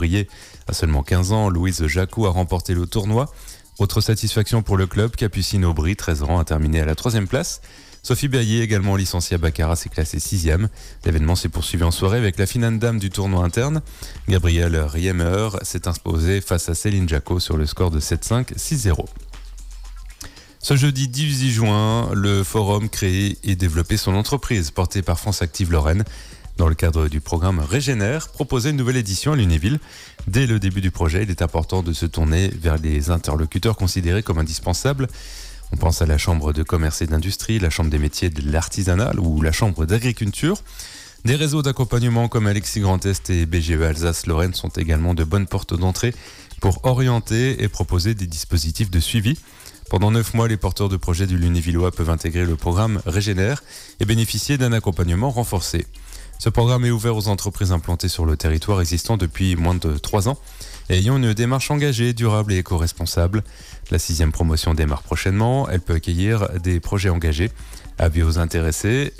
briller. À seulement 15 ans, Louise Jacou a remporté le tournoi. Autre satisfaction pour le club, Capucine Aubry, 13 ans, a terminé à la 3e place. Sophie Baillet, également licenciée à Baccarat, s'est classée 6e. L'événement s'est poursuivi en soirée avec la finale dame du tournoi interne. Gabrielle Riemer s'est imposée face à Céline Jacot sur le score de 7-5, 6-0. Ce jeudi 18 juin, le forum Créer et développer son entreprise, porté par France Active Lorraine, dans le cadre du programme Régénère, proposait une nouvelle édition à Lunéville. Dès le début du projet, il est important de se tourner vers les interlocuteurs considérés comme indispensables. On pense à la Chambre de commerce et d'industrie, la Chambre des métiers de l'artisanat ou la Chambre d'agriculture. Des réseaux d'accompagnement comme Alexis Grand Est et BGE Alsace-Lorraine sont également de bonnes portes d'entrée pour orienter et proposer des dispositifs de suivi. Pendant 9 mois, les porteurs de projets du Lunévillois peuvent intégrer le programme Régénère et bénéficier d'un accompagnement renforcé. Ce programme est ouvert aux entreprises implantées sur le territoire existant depuis moins de 3 ans et ayant une démarche engagée, durable et éco-responsable. La 6e promotion démarre prochainement. Elle peut accueillir des projets engagés. Avis aux intéressés,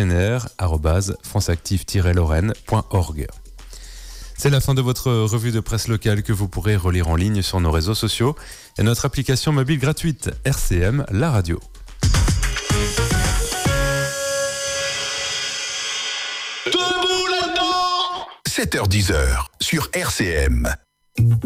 régénère@franceactive-lorraine.org. C'est la fin de votre revue de presse locale que vous pourrez relire en ligne sur nos réseaux sociaux et notre application mobile gratuite RCM, la radio. Debout là-dedans 7h-10h sur RCM.